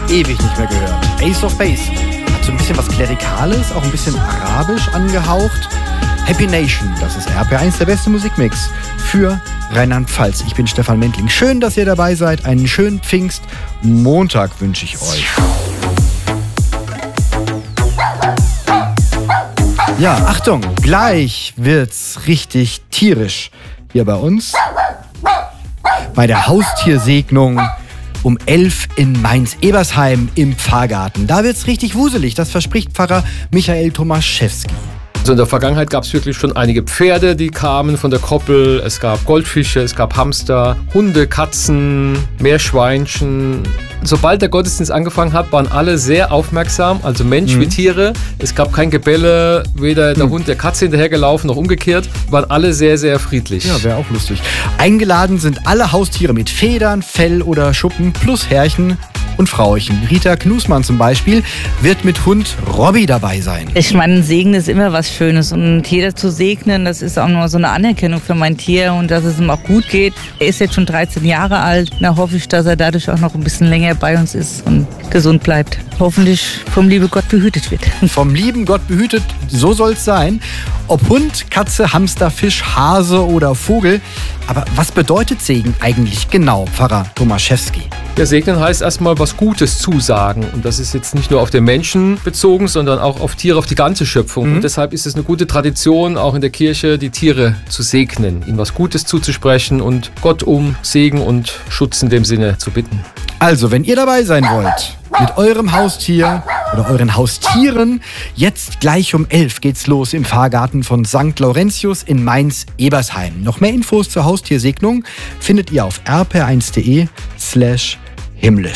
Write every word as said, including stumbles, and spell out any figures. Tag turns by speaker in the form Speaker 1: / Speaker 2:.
Speaker 1: ewig nicht mehr gehört. Ace of Base. Hat so ein bisschen was Klerikales, auch ein bisschen arabisch angehaucht. Happy Nation, das ist R P R eins, der beste Musikmix für Rheinland-Pfalz. Ich bin Stefan Mendling. Schön, dass ihr dabei seid. Einen schönen Pfingstmontag wünsche ich euch. Ja, Achtung, gleich wird's richtig tierisch hier bei uns. Bei der Haustiersegnung um elf in Mainz-Ebersheim im Pfarrgarten. Da wird's richtig wuselig, das verspricht Pfarrer Michael Tomaszewski.
Speaker 2: Also in der Vergangenheit gab es wirklich schon einige Pferde, die kamen von der Koppel. Es gab Goldfische, es gab Hamster, Hunde, Katzen, Meerschweinchen. Sobald der Gottesdienst angefangen hat, waren alle sehr aufmerksam, also Mensch mhm. wie Tiere. Es gab kein Gebelle, weder der mhm. Hund der Katze hinterhergelaufen noch umgekehrt. Waren alle sehr, sehr friedlich.
Speaker 1: Ja, wäre auch lustig. Eingeladen sind alle Haustiere mit Federn, Fell oder Schuppen plus Herrchen und Frauchen. Rita Knusmann zum Beispiel wird mit Hund Robby dabei sein.
Speaker 3: Ich meine, ein Segen ist immer was Schönes und ein Tier zu segnen, das ist auch nur so eine Anerkennung für mein Tier und dass es ihm auch gut geht. Er ist jetzt schon dreizehn Jahre alt, da hoffe ich, dass er dadurch auch noch ein bisschen länger bei uns ist und gesund bleibt. Hoffentlich vom lieben Gott behütet wird.
Speaker 1: Vom lieben Gott behütet, so soll es sein. Ob Hund, Katze, Hamster, Fisch, Hase oder Vogel. Aber was bedeutet Segen eigentlich genau, Pfarrer Tomaszewski?
Speaker 2: Ja, segnen heißt erstmal was Gutes zusagen. Und das ist jetzt nicht nur auf den Menschen bezogen, sondern auch auf Tiere, auf die ganze Schöpfung. Mhm. Und deshalb ist es eine gute Tradition, auch in der Kirche die Tiere zu segnen, ihnen was Gutes zuzusprechen und Gott um Segen und Schutz in dem Sinne zu bitten.
Speaker 1: Also, wenn ihr dabei sein wollt, mit eurem Haustier oder euren Haustieren, jetzt gleich um elf geht's los im Pfarrgarten von Sankt Laurentius in Mainz-Ebersheim. Noch mehr Infos zur Haustiersegnung findet ihr auf r p r eins punkt d e slash himmlisch.